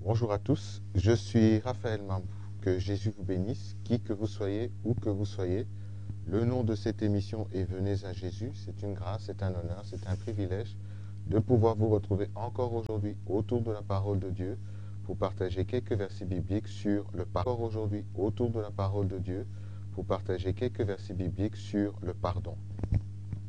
Bonjour à tous, je suis Raphaël Mambou. Que Jésus vous bénisse, qui que vous soyez, où que vous soyez. Le nom de cette émission est Venez à Jésus. C'est une grâce, c'est un honneur, c'est un privilège de pouvoir vous retrouver encore aujourd'hui autour de la parole de Dieu pour partager quelques versets bibliques sur le pardon. Encore aujourd'hui autour de la parole de Dieu pour partager quelques versets bibliques sur le pardon.